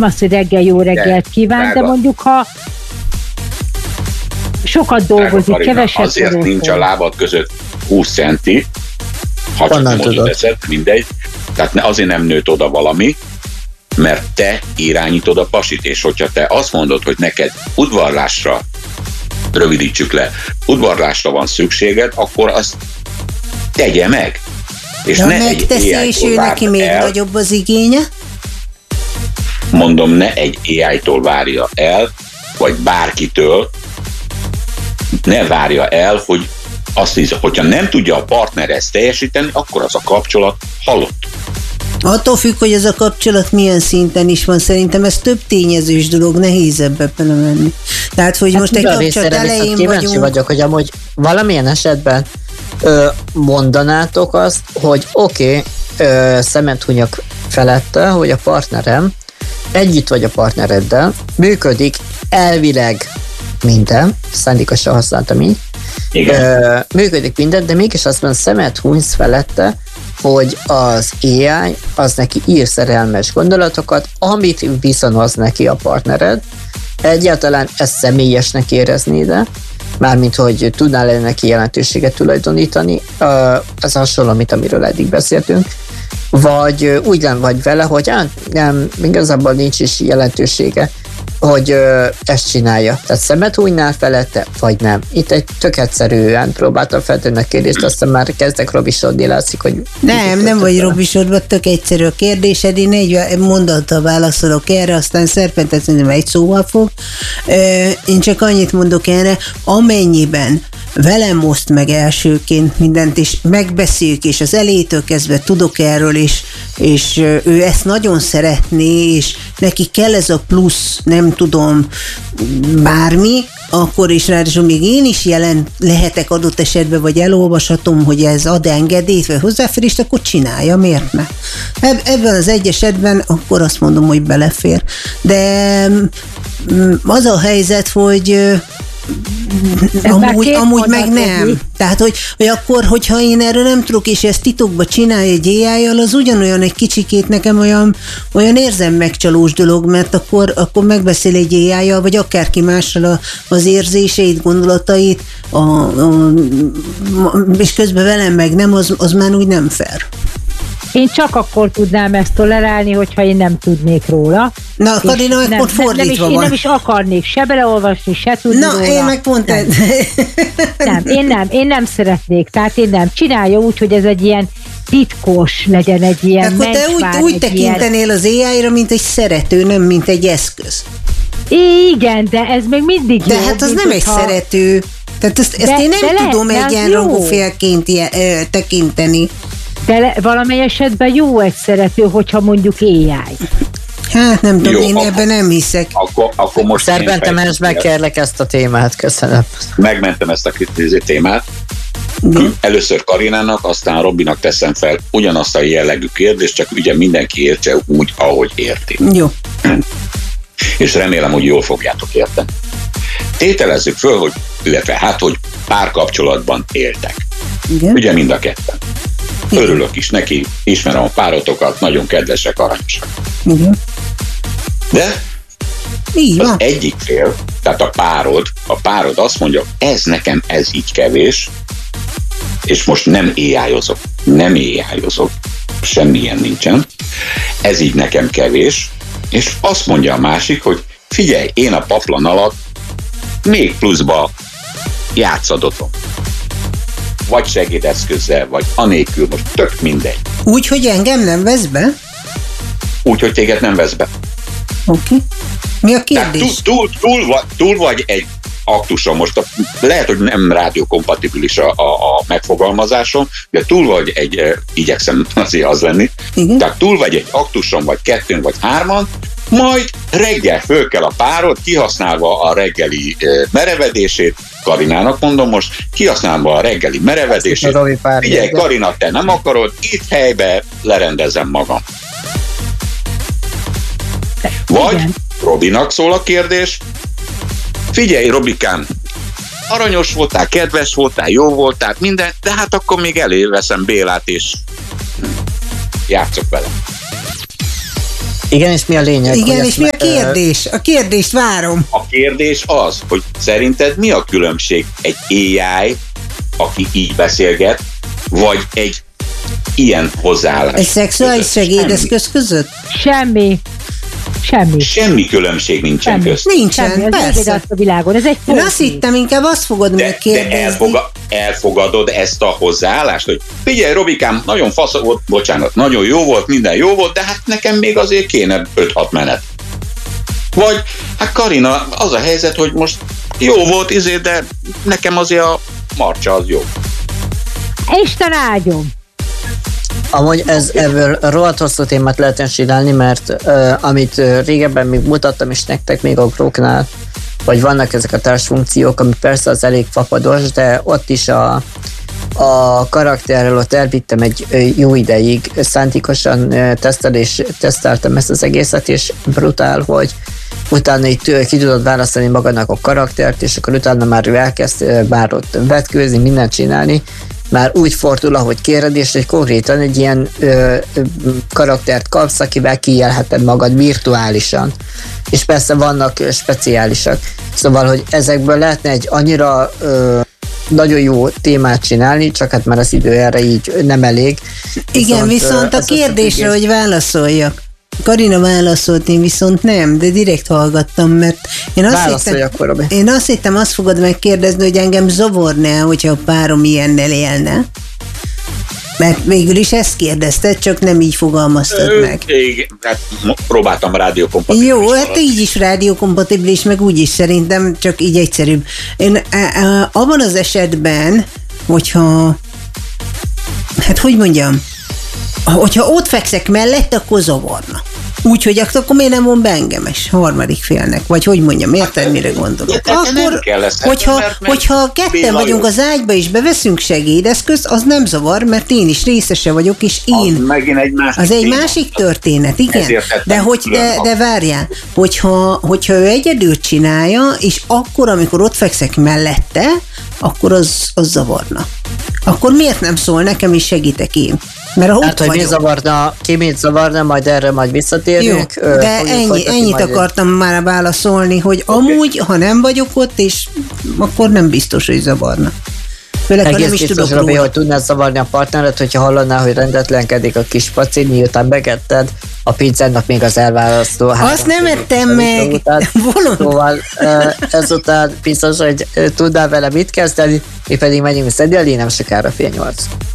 az, hogy reggel jó reggelt kíván, de mondjuk, ha sokat dolgozik, keveset azért dolgozik. Nincs a lábad között 20 centi, ha csak nem oda teszed, mindegy. Tehát azért nem nőtt oda valami, mert te irányítod a pasit, és hogyha te azt mondod, hogy neked udvarlásra, rövidítsük le, udvarlásra van szükséged, akkor azt tegye meg. És de ne megteszi, és ő neki még nagyobb az igénye? Mondom, ne egy AI-tól várja el, vagy bárkitől, ne várja el, hogy azt hiszem, hogyha nem tudja a partner ezt teljesíteni, akkor az a kapcsolat halott. Attól függ, hogy ez a kapcsolat milyen szinten is van. Szerintem ez több tényezős dolog, nehéz ebbe belemenni. Tehát, hogy most egy kapcsolat elején kíváncsi vagyok, hogy amúgy valamilyen esetben mondanátok azt, hogy oké, szemethúnyak felette, hogy a partnerem együtt vagy a partnereddel, működik elvileg minden, szándékosan használtam így, működik minden, de mégis azt mondom, szemet hunysz felette, hogy az AI az neki ír szerelmes gondolatokat, amit viszonoz neki a partnered. Egyáltalán ezt személyesnek érezni, de mármint, hogy tudnál neki jelentőséget tulajdonítani, az hasonló, amiről eddig beszéltünk, vagy úgy nem vagy vele, hogy nem, igazából nincs is jelentősége, hogy ezt csinálja. Tehát szemet hújnál felette, vagy nem. Itt egy tök egyszerűen próbáltam feltenni a kérdést, aztán már kezdek robisodni, látszik, hogy... Nem vagy robisodva, tök egyszerű a kérdésed, én egy mondattal válaszolok erre, aztán Szerpentes szerintem egy szóval fog. Én csak annyit mondok erre, amennyiben velem oszt meg elsőként mindent, és megbeszéljük, és az elejétől kezdve tudok erről, és ő ezt nagyon szeretné, és neki kell ez a plusz, nem tudom, bármi, akkor is ráadásul még én is lehetek adott esetben, vagy elolvashatom, hogy ez ad engedélyt, vagy hozzáférést, akkor csinálja, miért ne? Ebben az egy esetben akkor azt mondom, hogy belefér. De az a helyzet, hogy amúgy meg nem. Tehát, hogy akkor, hogyha én erről nem tudok, és ezt titokba csinálja egy AI-jal, az ugyanolyan egy kicsikét nekem olyan érzelmmegcsalós dolog, mert akkor megbeszél egy AI-jal, vagy akárki mással az érzéseit, gondolatait, és közben velem meg nem, az már úgy nem fair. Én csak akkor tudnám ezt tolerálni, hogyha én nem tudnék róla. Na, Karina, akkor fordítva van. Én nem is akarnék se beleolvasni, se tudni róla. Na, én meg pont én nem szeretnék, tehát én nem. Csinálja úgy, hogy ez egy ilyen titkos legyen, egy ilyen akkor te úgy tekintenél az AI-ra, mint egy szerető, nem mint egy eszköz. Igen, de ez még mindig de jó. De hát az nem egy szerető. Tehát ezt én nem tudom egyenrangú félként tekinteni. De valamely esetben jó egy szerető, hogyha mondjuk AI. Hát nem tudom, én ebben nem hiszek. Akkor most Szerbentem, meg kérlek ezt a témát, köszönöm. Megmentem ezt a témát. Először Karinának, aztán Robinak teszem fel ugyanazt a jellegű kérdést, csak ugye mindenki értse úgy, ahogy érti. Jó. És remélem, hogy jól fogjátok érteni. Tételezzük föl, hogy hogy párkapcsolatban éltek. Igen. Ugye mind a ketten. Örülök is neki, ismerem a párotokat, nagyon kedvesek, aranyosak. Igen. De az egyik fél, tehát a párod azt mondja, ez nekem, ez így kevés, és most nem AI-ozok, semmilyen nincsen, ez így nekem kevés, és azt mondja a másik, hogy figyelj, én a paplan alatt még pluszba játszadotom. Vagy segédeszközzel, vagy anélkül, most tök mindegy. Úgy, hogy engem nem vesz be? Úgy, hogy téged nem vesz be. Oké. Mi a kérdés? Túl vagy egy aktuson, most lehet, hogy nem rádiókompatibilis a megfogalmazásom, de túl vagy igyekszem azért az lenni, igen? Tehát túl vagy egy aktuson, vagy kettőn, vagy hárman, majd reggel föl kell a párod, kihasználva a reggeli merevedését, Karinának mondom most, kihasználva a reggeli merevedését, figyelj, Karina, te nem akarod, itt helybe lerendezem magam. Vagy Robinak szól a kérdés, figyelj, Robikám, aranyos voltál, kedves voltál, jó voltál, minden, de hát akkor még előveszem Bélát, és játszok vele. Igen, és mi a lényeg? Igen, és mi a kérdés? A kérdést várom. A kérdés az, hogy szerinted mi a különbség egy AI, aki így beszélget, vagy egy ilyen hozzáállás? Egy szexuális segédeszköz között? Semmi különbség nincsen közt. Nincsen, semmi, persze. A világon. Ez egy Én azt hittem, inkább azt fogod megkérdezni. De elfogadod ezt a hozzáállást, hogy figyelj, Robikám, nagyon fasz volt, bocsánat, nagyon jó volt, minden jó volt, de hát nekem még azért kéne 5-6 menet. Vagy, hát Karina, az a helyzet, hogy most jó volt, de nekem azért a marcsa az jó. Isten áldjon! Amúgy ebből rohadt hosszú témát lehetne csinálni, mert amit régebben még mutattam is nektek még a Groknál, hogy vannak ezek a társfunkciók, ami persze az elég fapados, de ott is a karakterrel ott elvittem egy jó ideig, szándékosan teszteltem ezt az egészet, és brutál, hogy utána itt ki tudod választani magadnak a karaktert, és akkor utána már ő elkezd már ott vetkőzni, mindent csinálni, már úgy fordul, ahogy kéred, és egy konkrétan egy ilyen karaktert kapsz, akivel kijelheted magad virtuálisan. És persze vannak speciálisak. Szóval, hogy ezekből lehetne egy annyira nagyon jó témát csinálni, csak hát már az idő erre így nem elég. Igen, viszont a kérdésre, hogy válaszoljak. Karina válaszolt, én viszont nem, de direkt hallgattam, mert én azt hittem, azt fogod megkérdezni, hogy engem zavarná, hogyha a párom ilyennel élne. Mert végül is ezt kérdezted, csak nem így fogalmaztad meg. Igen, hát próbáltam rádiókompatibilis. Jó, hát így is rádiókompatibilis, meg úgy is szerintem, csak így egyszerűbb. Én abban az esetben, hogyha hát hogy mondjam, hogyha ott fekszek mellett, akkor zavarna. Úgyhogy akkor miért nem von be engemes harmadik félnek? Vagy hogy mondjam, érted, mire gondolok? Akkor, hogyha ketten vagyunk az ágyba, és beveszünk segédeszközt, az nem zavar, mert én is részese vagyok, és én... Az egy másik történet, igen. De várjál, hogyha ő egyedül csinálja, és akkor, amikor ott fekszek mellette, akkor az zavarna. Akkor miért nem szól nekem, és segítek én? Mert hát, hogy mit zavarna, majd erre majd visszatérünk. Jó, de ennyit akartam már válaszolni, hogy amúgy, ha nem vagyok ott, és akkor nem biztos, hogy zavarna. Főleg, ha nem is tudok róla. Robi, hogy tudnád zavarni a partneret, hogyha hallaná, hogy rendetlenkedik a kis paci, miután megetted, a pizzának még az elválasztó. Azt nem ettem meg. Szóval ezután biztos, hogy tudnál vele mit kezdeni, mi pedig megyünk szedélni, nem sokára 7:30.